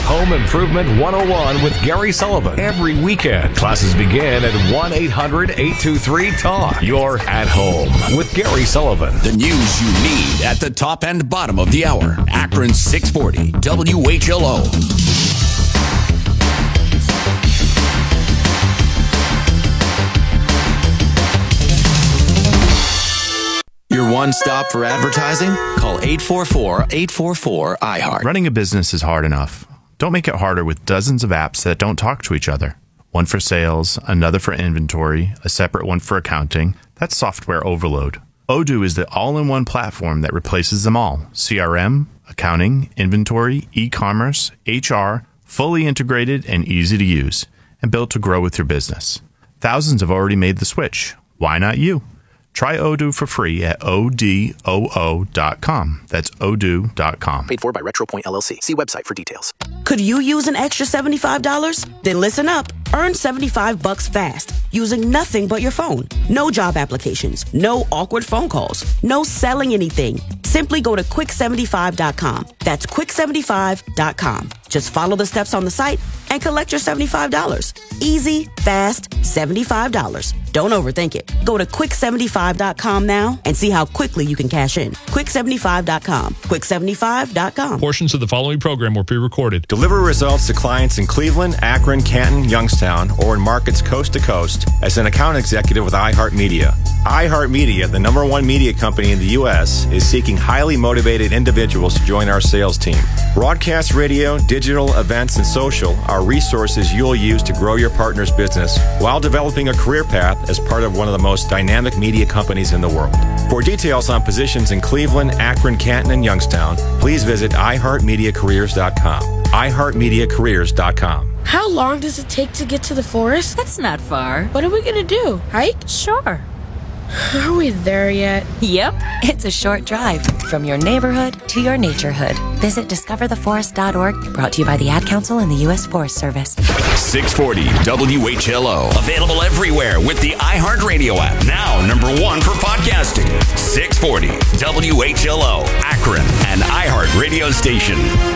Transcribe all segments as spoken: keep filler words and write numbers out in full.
Home Improvement one oh one with Gary Sullivan. Every weekend, classes begin at one eight hundred eight two three talk. You're at home with Gary Sullivan. The news you need at the top and bottom of the hour. Akron six forty W H L O. Your one stop for advertising? Call eight four four, eight four four, I heart. Running a business is hard enough. Don't make it harder with dozens of apps that don't talk to each other. One for sales, another for inventory, a separate one for accounting. That's software overload. Odoo is the all-in-one platform that replaces them all. C R M, accounting, inventory, e-commerce, H R, fully integrated and easy to use, and built to grow with your business. Thousands have already made the switch. Why not you? Try Odoo for free at O D O O dot com. That's odoo dot com. Paid for by RetroPoint L L C. See website for details. Could you use an extra seventy-five dollars? Then listen up. Earn seventy-five bucks fast using nothing but your phone. No job applications, no awkward phone calls, no selling anything. Simply go to quick seventy-five dot com. That's quick seventy-five dot com. Just follow the steps on the site and collect your seventy-five dollars. Easy, fast, seventy-five dollars. Don't overthink it. Go to quick seventy-five dot com now and see how quickly you can cash in. quick seventy-five dot com. quick seventy-five dot com. Portions of the following program were pre-recorded. Deliver results to clients in Cleveland, Akron, Canton, Youngstown, or in markets coast to coast as an account executive with iHeartMedia. iHeartMedia, the number one media company in the U S, is seeking highly motivated individuals to join our sales team. Broadcast radio, digital, events, and social are resources you'll use to grow your partner's business while developing a career path as part of one of the most dynamic media companies in the world. For details on positions in Cleveland, Akron, Canton, and Youngstown, please visit i heart media careers dot com. i heart media careers dot com. How long does it take to get to the forest? That's not far. What are we gonna do? Hike? Sure. Are we there yet? Yep. It's a short drive from your neighborhood to your naturehood. Visit discover the forest dot org, brought to you by the Ad Council and the U S Forest Service. six forty W H L O. Available everywhere with the iHeartRadio app. Now number one for podcasting. six forty W H L O. Akron, an iHeart radio station.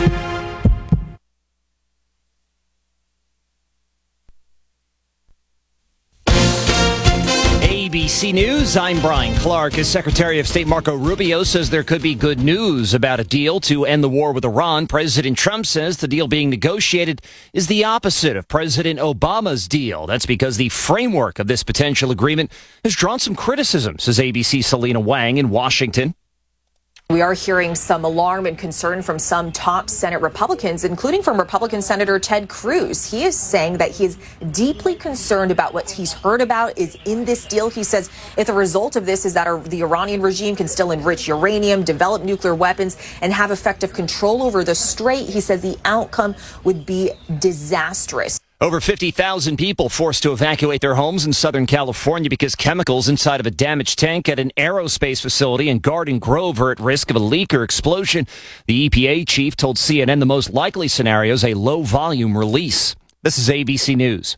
A B C News, I'm Brian Clark. As Secretary of State Marco Rubio says there could be good news about a deal to end the war with Iran, President Trump says the deal being negotiated is the opposite of President Obama's deal. That's because the framework of this potential agreement has drawn some criticism, says A B C's Selena Wang in Washington. We are hearing some alarm and concern from some top Senate Republicans, including from Republican Senator Ted Cruz. He is saying that he is deeply concerned about what he's heard about is in this deal. He says if the result of this is that the Iranian regime can still enrich uranium, develop nuclear weapons, and have effective control over the strait, he says the outcome would be disastrous. Over fifty thousand people forced to evacuate their homes in Southern California because chemicals inside of a damaged tank at an aerospace facility in Garden Grove are at risk of a leak or explosion. The E P A chief told C N N the most likely scenario is a low-volume release. This is A B C News.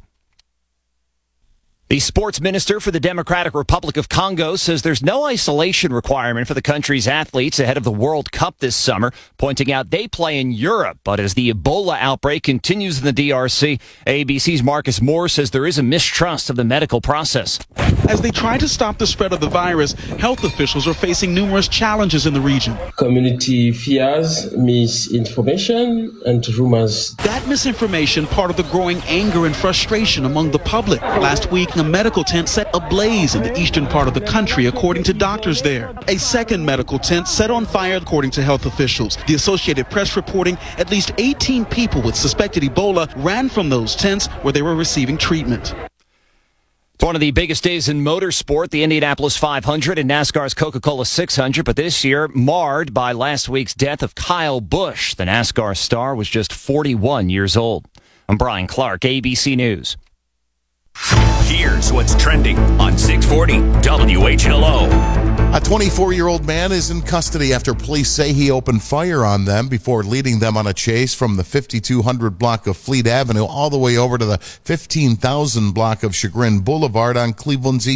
The sports minister for the Democratic Republic of Congo says there's no isolation requirement for the country's athletes ahead of the World Cup this summer, pointing out they play in Europe. But as the Ebola outbreak continues in the D R C, A B C's Marcus Moore says there is a mistrust of the medical process. As they try to stop the spread of the virus, health officials are facing numerous challenges in the region. Community fears, misinformation, and rumors. That misinformation part of the growing anger and frustration among the public. Last week, a medical tent set ablaze in the eastern part of the country, according to doctors there. A second medical tent set on fire, according to health officials. The Associated Press reporting at least eighteen people with suspected Ebola ran from those tents where they were receiving treatment. It's one of the biggest days in motorsport, the Indianapolis five hundred and NASCAR's Coca-Cola six hundred, but this year marred by last week's death of Kyle Busch. The NASCAR star was just forty-one years old. I'm Brian Clark, A B C News. Here's what's trending on six forty W H L O. A twenty-four-year-old man is in custody after police say he opened fire on them before leading them on a chase from the fifty-two hundred block of Fleet Avenue all the way over to the fifteen thousand block of Chagrin Boulevard on Cleveland's